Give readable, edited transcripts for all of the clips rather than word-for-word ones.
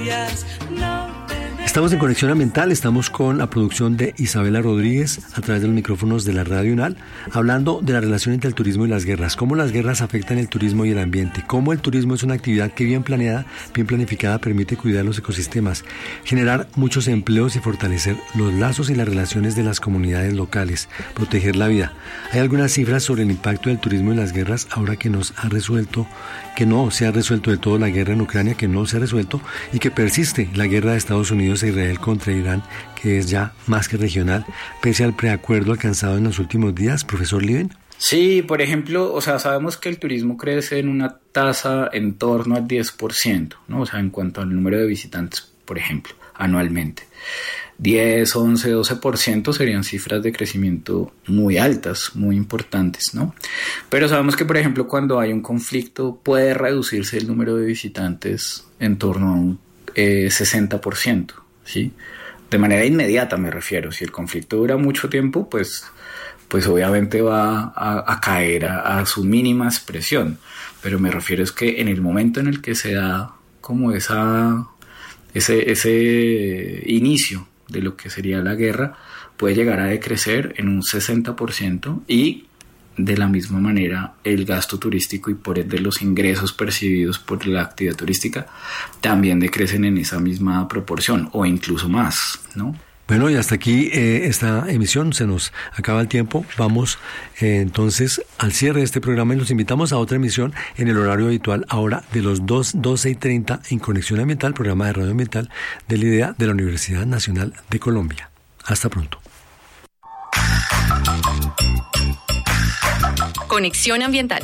días no te... Estamos en Conexión Ambiental, estamos con la producción de Isabela Rodríguez a través de los micrófonos de la Radio UNAL, hablando de la relación entre el turismo y las guerras, cómo las guerras afectan el turismo y el ambiente, cómo el turismo es una actividad que bien planeada, bien planificada, permite cuidar los ecosistemas, generar muchos empleos y fortalecer los lazos y las relaciones de las comunidades locales, proteger la vida. ¿Hay algunas cifras sobre el impacto del turismo en las guerras ahora que nos ha resuelto, que no se ha resuelto de todo la guerra en Ucrania, que no se ha resuelto y que persiste la guerra de Estados Unidos e Israel contra Irán, que es ya más que regional, pese al preacuerdo alcanzado en los últimos días, profesor Liven? Sí, por ejemplo, sabemos que el turismo crece en una tasa en torno al 10%, ¿no? En cuanto al número de visitantes, por ejemplo, anualmente. 10, 11, 12% serían cifras de crecimiento muy altas, muy importantes, ¿no? Pero sabemos que, por ejemplo, cuando hay un conflicto puede reducirse el número de visitantes en torno a un 60%, ¿sí? De manera inmediata me refiero. Si el conflicto dura mucho tiempo, pues obviamente va a caer a su mínima expresión. Pero me refiero es que en el momento en el que se da como ese inicio de lo que sería la guerra, puede llegar a decrecer en un 60% y de la misma manera el gasto turístico y por ende los ingresos percibidos por la actividad turística también decrecen en esa misma proporción o incluso más, ¿no? Bueno, y hasta aquí esta emisión, se nos acaba el tiempo. Vamos entonces al cierre de este programa y los invitamos a otra emisión en el horario habitual, ahora de los 12:30 en Conexión Ambiental, programa de radio ambiental de la IDEA de la Universidad Nacional de Colombia. Hasta pronto. Conexión Ambiental.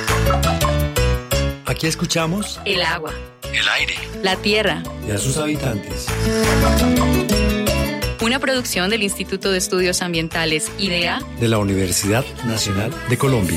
Aquí escuchamos el agua, el aire, la tierra y a sus habitantes. Una producción del Instituto de Estudios Ambientales IDEA de la Universidad Nacional de Colombia.